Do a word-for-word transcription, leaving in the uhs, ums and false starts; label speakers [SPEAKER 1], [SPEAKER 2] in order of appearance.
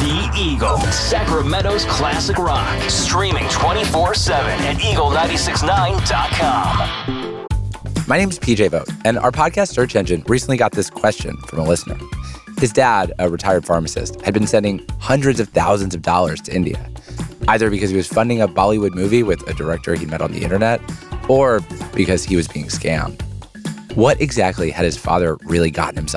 [SPEAKER 1] The Eagle, Sacramento's classic rock. Streaming twenty-four seven at eagle nine six nine dot com.
[SPEAKER 2] My name is P J Vogt, and our podcast search engine recently got this question from a listener. His dad, a retired pharmacist, had been sending hundreds of thousands of dollars to India, either because he was funding a Bollywood movie with a director he met on the internet, or because he was being scammed. What exactly had his father really gotten himself